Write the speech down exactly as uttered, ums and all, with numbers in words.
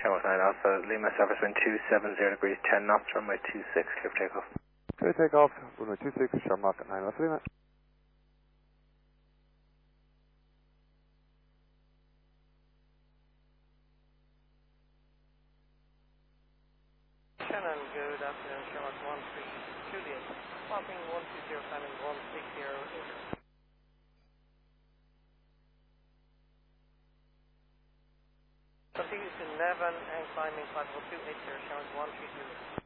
Sherlock nine Alpha, Lima surface wind two seven zero degrees, ten knots, runway two six, clear for takeoff. Clear takeoff, runway two six, Shamrock at nine Alpha Lima. Shannon, good afternoon, Sherlock one three Juliet, swapping one two zero, climbing one six zero, continues to eleven and climbing flight level two eight zero, Sherlock one three Juliet.